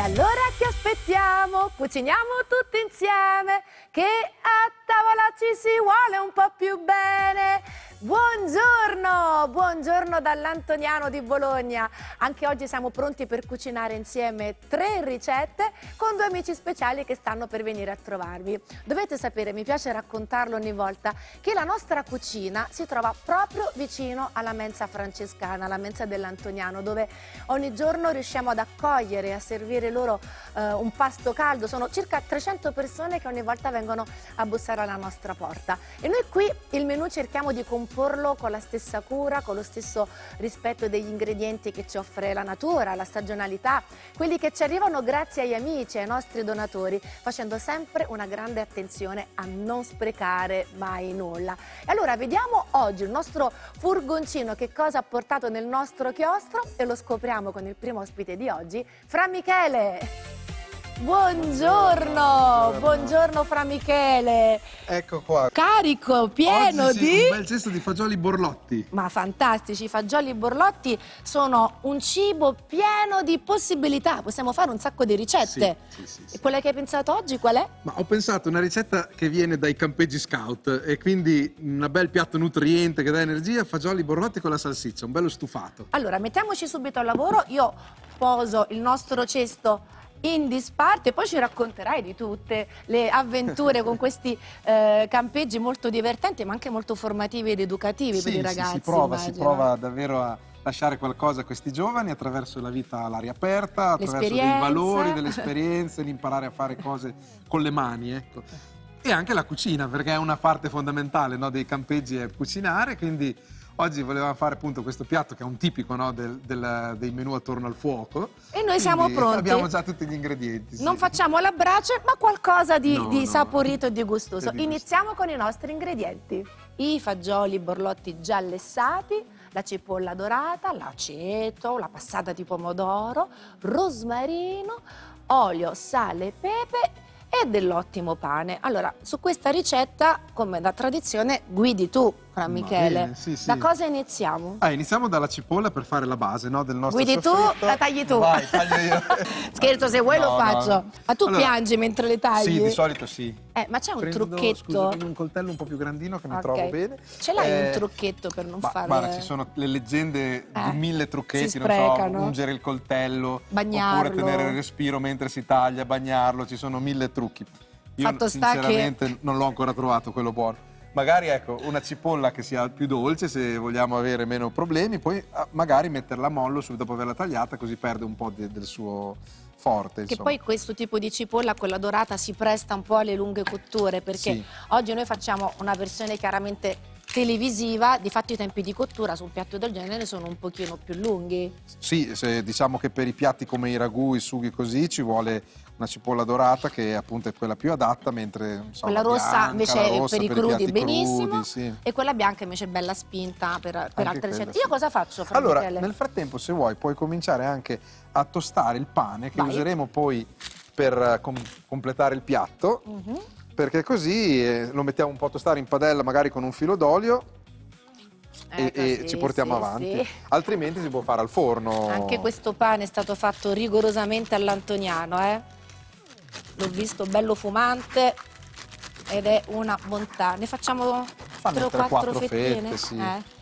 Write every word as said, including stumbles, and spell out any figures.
allora che aspettiamo? Cuciniamo tutti insieme, che a tavola ci si vuole un po' più bene. Buongiorno, buongiorno dall'Antoniano di Bologna. Anche oggi siamo pronti per cucinare insieme tre ricette con due amici speciali che stanno per venire a trovarvi. Dovete sapere, mi piace raccontarlo ogni volta, che la nostra cucina si trova proprio vicino alla mensa francescana, la mensa dell'Antoniano, dove ogni giorno riusciamo ad accogliere e a servire loro eh, un pasto caldo. Sono circa trecento persone che ogni volta vengono a bussare alla nostra porta. E noi qui il menù cerchiamo di comporlo con la stessa cura, con lo stesso rispetto degli ingredienti che ci offre la natura, la stagionalità, quelli che ci arrivano grazie agli amici, ai nostri donatori, facendo sempre una grande attenzione a non sprecare mai nulla. E allora vediamo oggi il nostro furgoncino che cosa ha portato nel nostro chiostro e lo scopriamo con il primo ospite di oggi, Fra Michele. Buongiorno, buongiorno, buongiorno Fra Michele. Ecco qua. Carico, pieno Oggi sì, di... un bel cesto di fagioli borlotti. Ma fantastici, i fagioli borlotti sono un cibo pieno di possibilità, possiamo fare un sacco di ricette. Sì, sì, sì, sì. E quella che hai pensato oggi qual è? Ma ho pensato a una ricetta che viene dai campeggi scout e quindi un bel piatto nutriente che dà energia, fagioli borlotti con la salsiccia, un bello stufato. Allora, mettiamoci subito al lavoro, io poso il nostro cesto in disparte e poi ci racconterai di tutte le avventure con questi eh, campeggi molto divertenti ma anche molto formativi ed educativi Sì, per i sì, ragazzi. si prova, immagino. si prova davvero a lasciare qualcosa a questi giovani attraverso la vita all'aria aperta, attraverso dei valori, delle esperienze, l'imparare a fare cose con le mani, ecco. E anche la cucina, perché è una parte fondamentale, no, dei campeggi è cucinare, quindi oggi volevamo fare appunto questo piatto che è un tipico, no, del, del, dei menù attorno al fuoco. E noi Quindi siamo pronti. Abbiamo già tutti gli ingredienti. Sì. Non facciamo la brace, ma qualcosa di, No, di no. saporito e di gustoso. E di Iniziamo con i nostri ingredienti. I fagioli borlotti già lessati, la cipolla dorata, l'aceto, la passata di pomodoro, rosmarino, olio, sale e pepe e dell'ottimo pane. Allora, su questa ricetta, come da tradizione, guidi tu, Fra Michele. Bene, sì, sì. Da cosa iniziamo? Ah, iniziamo dalla cipolla per fare la base, no, del nostro Guidi tu, soffritto. la tagli tu. Vai, taglio io. Scherzo, se vuoi No, lo faccio. no. Ma tu Allora, piangi mentre le tagli? Sì, di solito sì. Eh, ma c'è un Prendo, trucchetto? Scusa, prendo un coltello un po' più grandino che mi Ok. trovo bene. Ce l'hai Eh, un trucchetto per non ma, fare... Guarda, ci sono le leggende Eh, di mille si trucchetti, non so, sprecano. ungere il coltello, Bagnarlo. oppure tenere il respiro mentre si taglia, bagnarlo, ci sono mille trucchi. Io Fatto sta sinceramente che- non l'ho ancora trovato quello buono. Magari ecco, una cipolla che sia più dolce se vogliamo avere meno problemi, poi ah, magari metterla a mollo subito dopo averla tagliata, così perde un po' de- del suo forte. Che insomma. poi questo tipo di cipolla, quella dorata, si presta un po' alle lunghe cotture, perché Sì. oggi noi facciamo una versione chiaramente televisiva, di fatto i tempi di cottura su un piatto del genere sono un pochino più lunghi. Sì, se, diciamo che per i piatti come i ragù, i sughi così ci vuole una cipolla dorata che appunto è quella più adatta, mentre insomma, Quella rossa bianca, invece la è rossa per i crudi piatti benissimo, crudi, sì. e quella bianca invece è bella spinta per, per Anche altre quella, ricette. sì. Io cosa faccio, Fra Allora, Michele? nel frattempo, se vuoi, puoi cominciare anche a tostare il pane che Vai. useremo poi per eh, com- completare il piatto, Mhm. perché così eh, lo mettiamo un po' a tostare in padella, magari con un filo d'olio. E, Ecco, e sì, ci portiamo sì, avanti, sì. altrimenti si può fare al forno. Anche questo pane è stato fatto rigorosamente all'antoniano, eh? L'ho visto bello fumante ed è una bontà. Ne facciamo Fanno tre o tre, quattro quattro fettine? fette, sì. Eh.